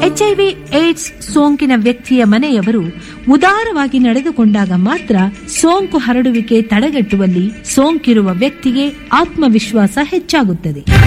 HIV AIDS ಸೋಂಕಿನ ವ್ಯಕ್ತಿಯ ಮನೆಯವರು ಉದಾರವಾಗಿ ನಡೆದುಕೊಂಡಾಗ ಮಾತ್ರ ಸೋಂಕು ಹರಡುವಿಕೆ ತಡೆಗಟ್ಟುವಲ್ಲಿ ಸೋಂಕಿರುವ ವ್ಯಕ್ತಿಗೆ ಆತ್ಮವಿಶ್ವಾಸ ಹೆಚ್ಚಾಗುತ್ತದೆ.